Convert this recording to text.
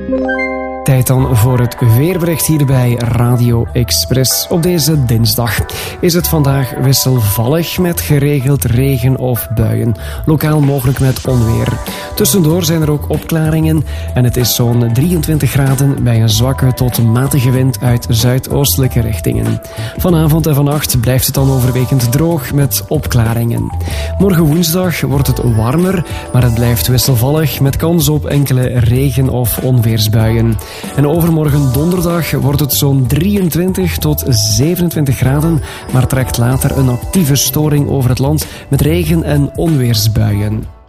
Tijd dan voor het weerbericht hier bij Radio Express. Op deze dinsdag is het vandaag wisselvallig met geregeld regen of buien. Lokaal mogelijk met onweer. Tussendoor zijn er ook opklaringen en het is zo'n 23 graden bij een zwakke tot matige wind uit zuidoostelijke richtingen. Vanavond en vannacht blijft het dan overwegend droog met opklaringen. Morgen woensdag wordt het warmer, maar het blijft wisselvallig met kans op enkele regen- of onweersbuien. En overmorgen donderdag wordt het zo'n 23 tot 27 graden, maar trekt later een actieve storing over het land met regen- en onweersbuien.